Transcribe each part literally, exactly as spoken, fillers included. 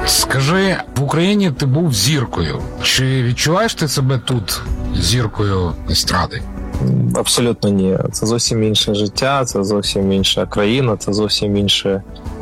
Скажи, в Україні ти був зіркою. Чи відчуваєш ти себе тут зіркою естради? Абсолютно ні. Це зовсім інше життя, це зовсім інша країна, це зовсім інше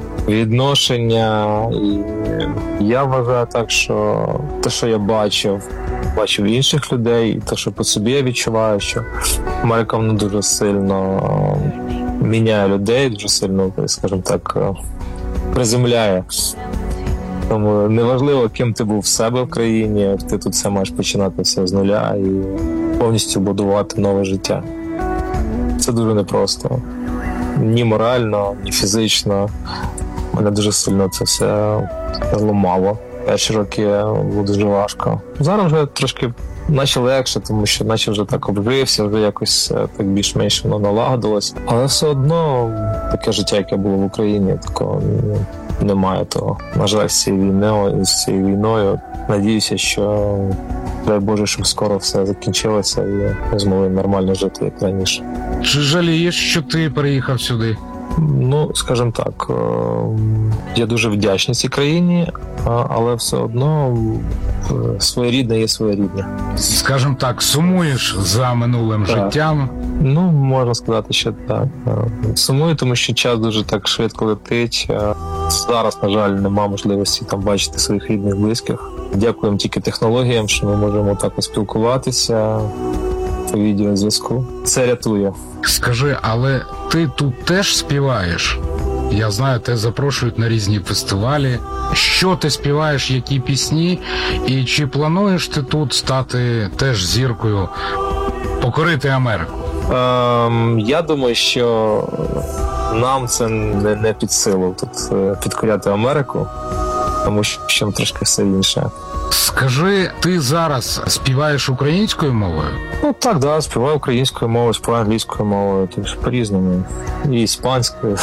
відношення. І я вважаю так, що те, що я бачив, бачив інших людей, і те, що по собі я відчуваю, що Америка вона дуже сильно міняє людей, дуже сильно, скажімо так, приземляє. Тому неважливо, ким ти був в себе в країні, ти тут все маєш починати все з нуля і повністю будувати нове життя. Це дуже непросто. Ні морально, ні фізично. Мене дуже сильно це все ламало. Перші роки було дуже важко. Зараз вже трошки наче легше, тому що наче вже так обжився, вже якось так більш-менш воно налагодилось. Але все одно таке життя, яке було в Україні, такого немає того. На жаль, з цією війною, з цією війною. Надіюся, що, дай Боже, щоб скоро все закінчилося і ми змогли нормально жити, як раніше. Чи жалієш, що ти переїхав сюди? Ну, скажімо так, я дуже вдячний цій країні, але все одно своєрідне є своєрідне. Скажімо так, сумуєш за минулим так. життям? Ну, можна сказати, що так. Сумую, тому що час дуже так швидко летить. Зараз, на жаль, нема можливості там бачити своїх рідних, близьких. Дякуємо тільки технологіям, що ми можемо так спілкуватися по відеозв'язку. Це рятує. Скажи, але ти тут теж співаєш? Я знаю, тебе запрошують на різні фестивалі. Що ти співаєш, які пісні? І чи плануєш ти тут стати теж зіркою, покорити Америку? Ем, я думаю, що нам це не, не під силу тут підкоряти Америку, тому що там трошки все інше. Скажи, ти зараз співаєш українською мовою? Ну так, да, співаю українською мовою, співаю англійською мовою, тобто по-різному. І іспанською.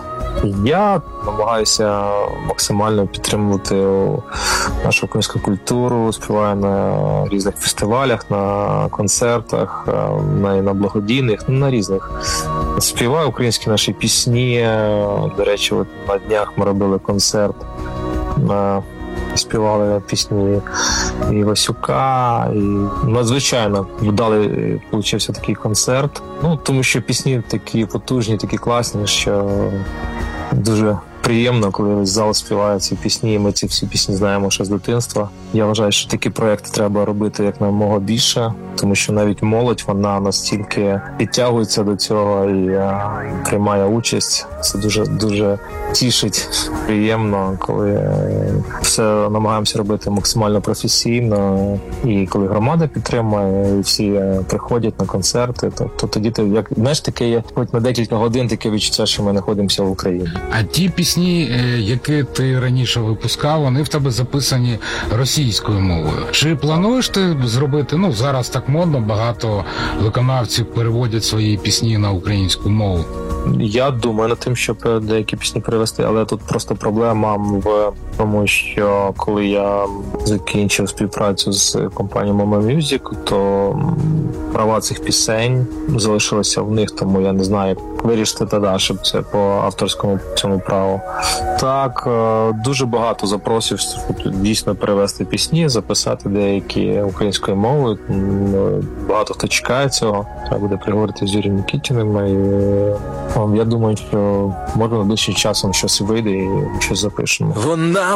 Я намагаюся максимально підтримувати нашу українську культуру, співаю на різних фестивалях, на концертах, на, на благодійних, на різних. Співаю українські наші пісні. До речі, от на днях ми робили концерт. Співали пісні і Васюка, і надзвичайно вдалий получився такий концерт. Ну, тому що пісні такі потужні, такі класні, що дуже приємно, коли весь зал співає ці пісні, і ми ці всі пісні знаємо ще з дитинства. Я вважаю, що такі проекти треба робити якомога більше, тому що навіть молодь, вона настільки підтягується до цього і а, приймає участь. Це дуже, дуже тішить, приємно, коли все намагаємося робити максимально професійно. І коли громада підтримує, і всі приходять на концерти, то, то тоді ти, як, знаєш, таке є, хоч на декілька годин таке відчуття, що ми знаходимося в Україні. А ті пісні, які ти раніше випускав, вони в тебе записані російською мовою. Чи плануєш ти зробити, ну зараз так модно, багато виконавців переводять свої пісні на українську мову? Я думаю над тим, щоб деякі пісні перевести, але тут просто проблема в тому, що коли я закінчив співпрацю з компанією Momo Music, то права цих пісень залишилися в них, тому я не знаю, як вирішити тоді, щоб це по авторському цьому праву. Так, дуже багато запросів дійсно перевести пісні, записати деякі українською мовою. Багато хто чекає цього. Треба буде приговорити з Юрієм Нікітіним. І я думаю, що може найближчим часом щось вийде і щось запишемо. Вона